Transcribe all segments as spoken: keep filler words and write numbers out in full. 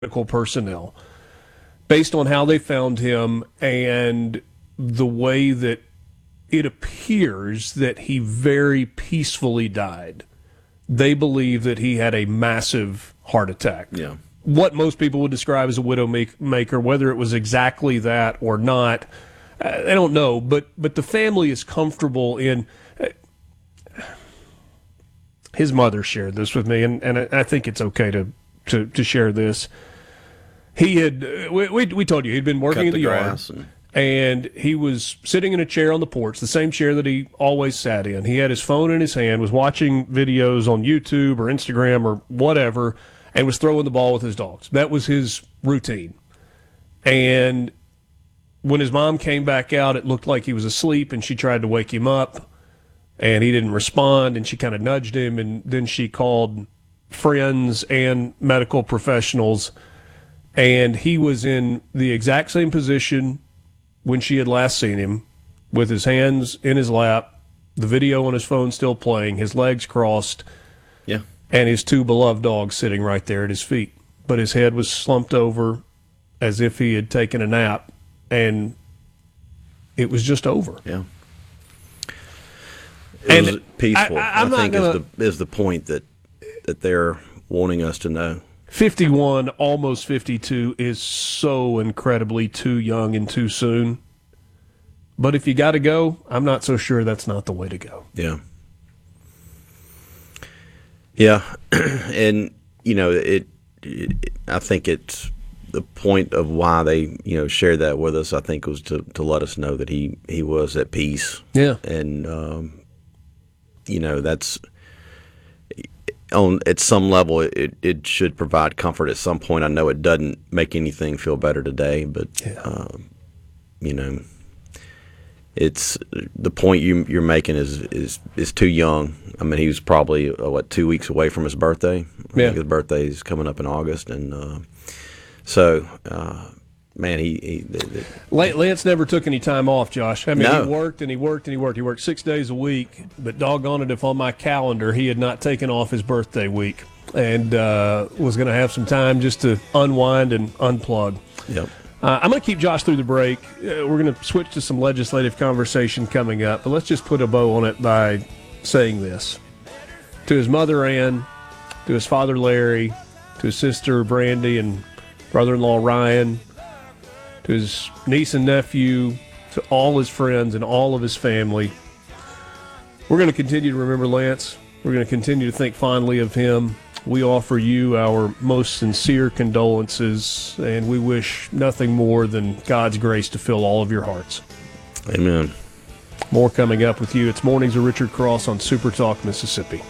medical personnel based on how they found him and the way that it appears that he very peacefully died. They believe that he had a massive heart attack. Yeah. What most people would describe as a widow maker, whether it was exactly that or not, I don't know. But but the family is comfortable in. Uh, his mother shared this with me, and, and I think it's okay to, to, to share this. He had we, we we told you he'd been working Cut in the, the yard, grass and... and he was sitting in a chair on the porch, the same chair that he always sat in. He had his phone in his hand, was watching videos on YouTube or Instagram or whatever, and was throwing the ball with his dogs. That was his routine. And when his mom came back out, it looked like he was asleep, and she tried to wake him up, and he didn't respond, and she kind of nudged him, and then she called friends and medical professionals, and he was in the exact same position when she had last seen him, with his hands in his lap, the video on his phone still playing, his legs crossed, yeah, and his two beloved dogs sitting right there at his feet. But his head was slumped over as if he had taken a nap, and it was just over. Yeah. It and was peaceful, I, I, I think, gonna, is the is the point that that they're wanting us to know. fifty-one, almost fifty-two, is so incredibly too young and too soon. But if you got to go, I'm not so sure that's not the way to go. Yeah. Yeah. And, you know, it, it, I think it's the point of why they, you know, shared that with us, I think, was to, to let us know that he, he was at peace. Yeah. And, um, you know, that's on at some level, it, it should provide comfort at some point. I know it doesn't make anything feel better today, but, yeah. um, you know, it's the point you, you're making is, is, is too young. I mean, he was probably, uh, what, two weeks away from his birthday? I yeah. think his birthday is coming up in August. And uh, so, uh, man, he, he the, the, Lance never took any time off, Josh. I mean, no. he worked and he worked and he worked. He worked six days a week, but doggone it if on my calendar he had not taken off his birthday week and uh, was going to have some time just to unwind and unplug. Yep. Uh, I'm going to keep Josh through the break. Uh, we're going to switch to some legislative conversation coming up, but let's just put a bow on it by saying this. To his mother, Ann, to his father, Larry, to his sister, Brandy, and brother-in-law, Ryan, to his niece and nephew, to all his friends and all of his family, we're going to continue to remember Lance. We're going to continue to think fondly of him. We offer you our most sincere condolences, and we wish nothing more than God's grace to fill all of your hearts. Amen. More coming up with you. It's Mornings with Richard Cross on Super Talk Mississippi.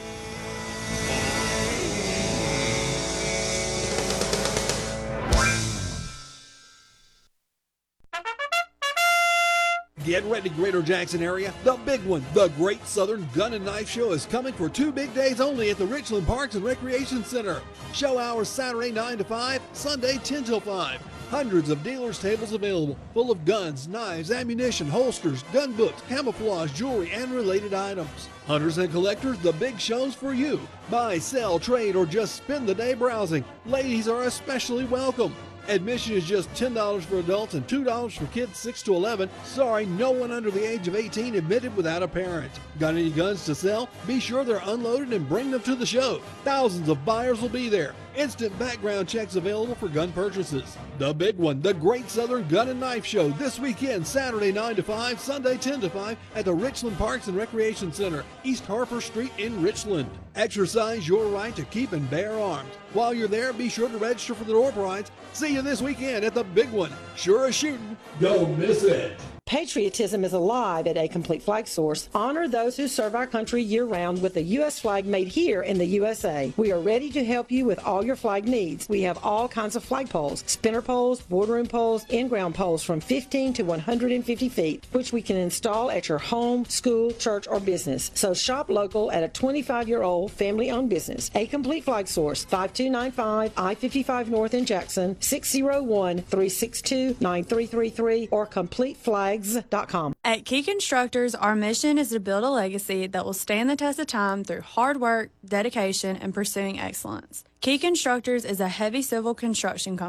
Get ready, Greater Jackson area. The big one, the Great Southern Gun and Knife Show, is coming for two big days only at the Richland Parks and Recreation Center. Show hours Saturday nine to five, Sunday ten till five. Hundreds of dealers' tables available, full of guns, knives, ammunition, holsters, gun books, camouflage, jewelry, and related items. Hunters and collectors, the big show's for you. Buy, sell, trade, or just spend the day browsing. Ladies are especially welcome. Admission is just ten dollars for adults and two dollars for kids six to eleven. Sorry, no one under the age of eighteen admitted without a parent. Got any guns to sell? Be sure they're unloaded and bring them to the show. Thousands of buyers will be there. Instant background checks available for gun purchases. The big one, the Great Southern Gun and Knife Show, this weekend, Saturday nine to five, Sunday ten to five at the Richland Parks and Recreation Center, East Harper Street in Richland. Exercise your right to keep and bear arms. While you're there, be sure to register for the door prize. See you this weekend at the big one. Sure as shooting. Don't miss it. Patriotism is alive at A Complete Flag Source. Honor those who serve our country year-round with the U S flag made here in the U S A. We are ready to help you with all your flag needs. We have all kinds of flag poles, spinner poles, boardroom poles, in-ground poles from fifteen to one hundred fifty feet, which we can install at your home, school, church, or business. So shop local at a twenty-five-year-old family-owned business. A Complete Flag Source, five two nine five I fifty-five North in Jackson, six oh one, three six two, nine three three three, or complete flags dot com. At Key Constructors, our mission is to build a legacy that will stand the test of time through hard work, dedication, and pursuing excellence. Key Constructors is a heavy civil construction company.